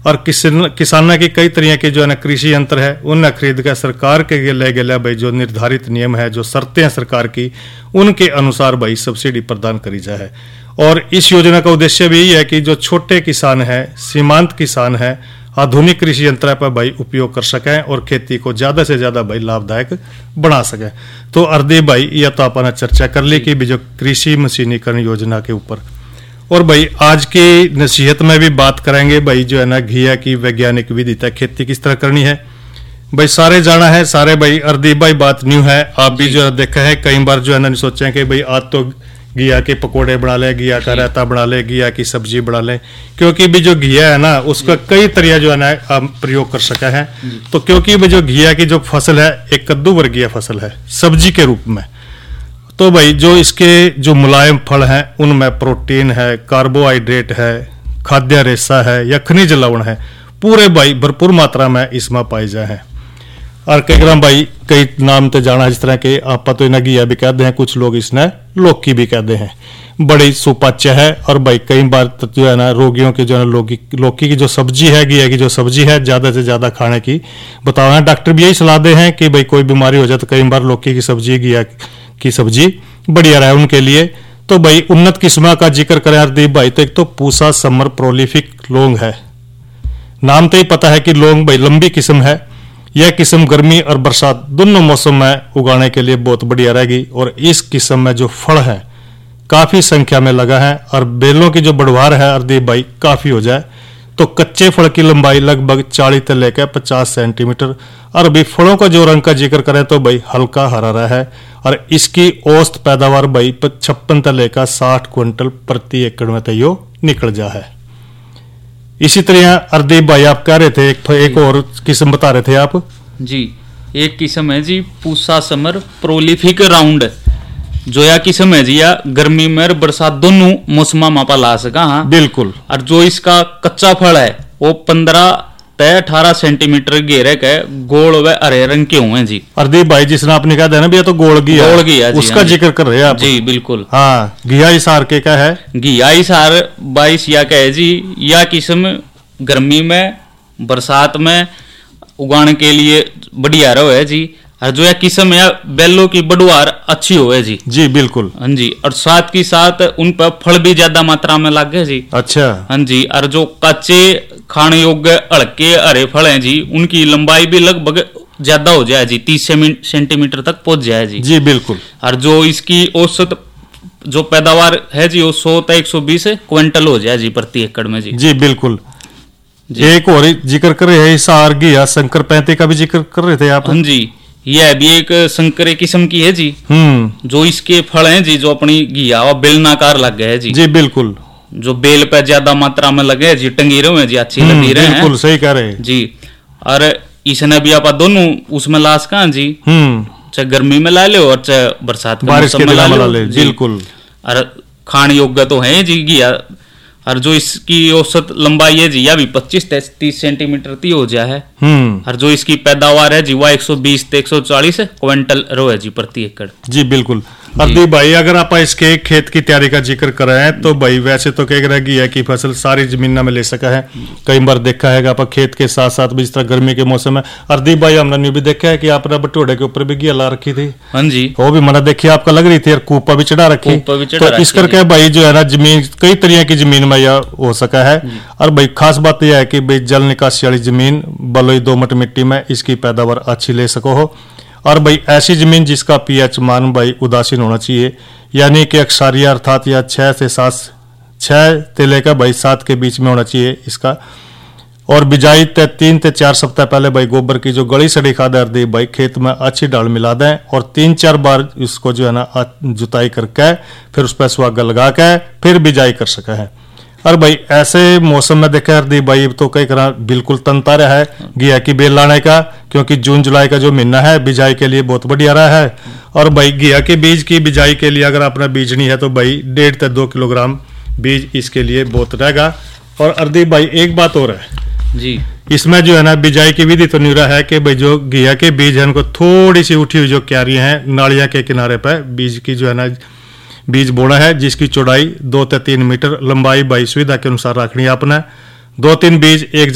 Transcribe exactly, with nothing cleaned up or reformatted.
और किसान किसानों की कई तरह के जो है ना कृषि यंत्र है उन्हें खरीद कर सरकार के ले गया भाई, जो निर्धारित नियम है, जो शर्तें हैं सरकार की, उनके अनुसार भाई सब्सिडी प्रदान करी जाए। और इस योजना का उद्देश्य भी यही है कि जो छोटे किसान है, सीमांत किसान है, आधुनिक कृषि यंत्र पर भाई उपयोग कर सकें और खेती को ज्यादा से ज्यादा भाई लाभदायक बना सकें। तो अर्दी भाई यह तो अपन चर्चा कर ली कि जो कृषि मशीनीकरण योजना के ऊपर, और भाई आज की नसीहत में भी बात करेंगे भाई जो है ना घिया की वैज्ञानिक विधि तक खेती किस तरह करनी है। भाई सारे जाना है, सारे भाई अर्दी भाई बात न्यू है, आप भी जो है देखा है कई बार जो है ना सोचे कि भाई आज तो घिया के पकोड़े बना ले, घिया का रायता बना ले, घिया की सब्जी बना ले, क्योंकि भी जो घिया है ना उसका कई तरह जो है ना हम प्रयोग कर सका है। तो क्योंकि भी जो घिया की जो फसल है एक कद्दू वर्गीय फसल है सब्जी के रूप में, तो भाई जो इसके जो मुलायम फल हैं उनमें प्रोटीन है, कार्बोहाइड्रेट है, खाद्य रेशा है या खनिज लवण है, पूरे भाई भरपूर मात्रा में इसमें पाए जाए हैं। और कई ग्राम भाई कई नाम तो जाना जिस तरह के आप तो इन्हें घिया भी कहते हैं, कुछ लोग इसने लौकी भी कहते हैं, बड़ी सुपाच्य है। और भाई कई बार तो जो है ना रोगियों के जो है लौकी लौकी की जो सब्जी है, घिया की जो सब्जी है ज्यादा से ज्यादा खाने की बताओ है। डॉक्टर भी यही सलाह दे हैं कि भाई कोई बीमारी हो जाए तो कई बार लौकी की सब्जी, घिया की सब्जी बढ़िया रहे उनके लिए। तो भाई उन्नत किस्म का जिक्र करें हरदीप भाई, तो एक तो पूसा समर प्रोलिफिक लौंग है, नाम तो ही पता है कि लौंग भाई लंबी किस्म है। यह किस्म गर्मी और बरसात दोनों मौसम में उगाने के लिए बहुत बढ़िया रहेगी। और इस किस्म में जो फल है काफी संख्या में लगा है और बेलों की जो बढ़वार है हरदीप भाई काफी हो जाए, तो कच्चे फल की लंबाई लगभग चालीस से लेकर पचास सेंटीमीटर। और भाई फलों का जो रंग का जिक्र करें तो भाई हल्का हरा है और इसकी औसत पैदावार भाई छप्पन से लेकर साठ क्विंटल प्रति एकड़ में तैयो निकल जा है। इसी तरह अर्दीप भाई आप कह रहे थे एक, एक और किस्म बता रहे थे आप जी। एक किस्म है जी पूसा समर प्रोलिफिक राउंड, जो या किस्म है जी या गर्मी में और बरसात दोनों मौसम में ला सका। हाँ बिल्कुल। और जो इसका कच्चा फल है वो पंद्रह ते अठारह सेंटीमीटर घेरे के गोल व हरे रंग के हुए जी। अर्दीप भाई जिसने आपने कहा था ना भैया तो गोल घिया, गोल घिया जी, उसका जिक्र कर रहे हैं आप जी। बिल्कुल हाँ। घिया इसार के क्या है? घिया इसार बाईस या क्या है जी, या किस्म गर्मी में बरसात में उगाने के लिए बढ़िया रहो है जी। और जो है किस्म है बेलों की बढ़वार अच्छी हो है जी। जी बिल्कुल। हाँ जी। और साथ की साथ उन पर फल भी ज्यादा मात्रा में लगे जी। अच्छा। हाँ जी। और जो कच्चे खाने योग्य हल्के हरे फल हैं जी, उनकी लंबाई भी लगभग ज्यादा हो जाए जी, तीस सेंटीमीटर तक पहुंच जाए जी। जी बिल्कुल। और जो इसकी औसत जो पैदावार है जी वो सौ तक एक सौ बीस क्विंटल हो जाए जी प्रति एकड़ में जी। जी बिल्कुल जी। एक और जिक्र कर रहे हैं इसार घिया शंकर पैंती का भी जिक्र कर रहे थे आप। हाँ जी। यह भी एक संकरे किस्म की है जी। हम्म। जो इसके फल हैं जी जो अपनी घिया और बेलनाकार लग गए जी। जी बिल्कुल। जो बेल पे ज्यादा मात्रा में लगे जी, टंगीरे हुए जी, अच्छी लगी रहे हैं। बिल्कुल सही कह रहे हैं जी। और इसने भी आप दोनों उसमें लाश कहा जी, हम्म, चाहे गर्मी में ला ले और चाहे बरसात के बारिश के मौसम में ला दिनों में ले। ला ले, बिल्कुल। और खाने योग्य तो है जी घिया। और जो इसकी औसत लंबाई है जी या भी पच्चीस तीस सेंटीमीटर ती हो जाए है। हम्म। और जो इसकी पैदावार है जी वह एक सौ बीस से एक सौ चालीस क्विंटल रो है जी प्रति एकड़। जी बिल्कुल। अर्दीप भाई अगर आप इसके खेत की तैयारी का जिक्र कर रहे हैं तो भाई वैसे तो कह रहा घिया की फसल सारी जमीन में ले सका है। कई बार देखा है आप खेत के साथ साथ भी, जिस तरह गर्मी के मौसम में अर्दीप भाई हमने न्यू भी देखा है कि आपने बटोड़े के ऊपर भी घिया ला रखी थी। हाँ जी। वो भी मना देखिए आपका लग रही थी और कूपा भी चढ़ा रखी। तो इस करके भाई जो है ना जमीन कई तरह की जमीन में यह हो सका है। और भाई खास बात यह है कि भाई जल निकासी वाली जमीन बलोई दोमट मिट्टी में इसकी पैदावार अच्छी ले सको हो। और भाई ऐसी जमीन जिसका पीएच मान भाई उदासीन होना चाहिए, यानी कि अक्षारीय अर्थात या छह से सात छह से लेकर भाई सात के बीच में होना चाहिए इसका। और बिजाई ते तीन से चार सप्ताह पहले भाई गोबर की जो गली सड़ी खाद अर्दी भाई खेत में अच्छी डाल मिला दें और तीन चार बार इसको जो है ना जुताई करके फिर उस पर सुहागा लगा के फिर बिजाई कर सका है। और भाई ऐसे मौसम में देखे अर्दी भाई तो कई तरह बिल्कुल तनता रहा है घिया की बेल लाने का, क्योंकि जून जुलाई का जो महीना है बिजाई के लिए बहुत बढ़िया रहा है। और भाई घिया के बीज की बिजाई के लिए अगर आपने बीजनी है तो भाई डेढ़ से दो किलोग्राम बीज इसके लिए बहुत रहेगा। और अर्दी भाई एक बात और है जी, इसमें जो है ना बिजाई की विधि तो निरा है कि भाई जो घिया के बीज है उनको थोड़ी सी उठी हुई जो क्यारियां हैं नालियां के किनारे पर बीज की जो है ना बीज बोना है, जिसकी चौड़ाई दो से तीन मीटर, लंबाई बाई सुविधा के अनुसार रखनी है आपने। दो तीन बीज एक